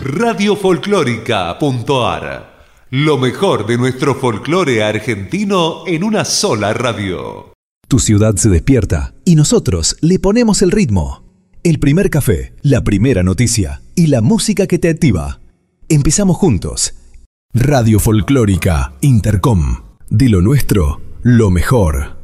radiofolclórica.ar. Lo mejor de nuestro folclore argentino en una sola radio. Tu ciudad se despierta y nosotros le ponemos el ritmo. El primer café, la primera noticia y la música que te activa. Empezamos juntos. Radio Folclórica Intercom. De lo nuestro, lo mejor.